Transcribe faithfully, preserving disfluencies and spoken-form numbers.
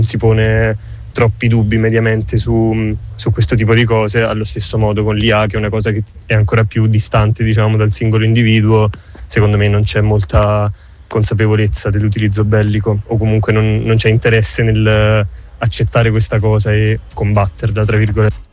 si pone troppi dubbi mediamente su, su questo tipo di cose. Allo stesso modo con l'I A, che è una cosa che è ancora più distante, diciamo, dal singolo individuo, secondo me non c'è molta consapevolezza dell'utilizzo bellico, o comunque non, non c'è interesse nel accettare questa cosa e combatterla, tra virgolette.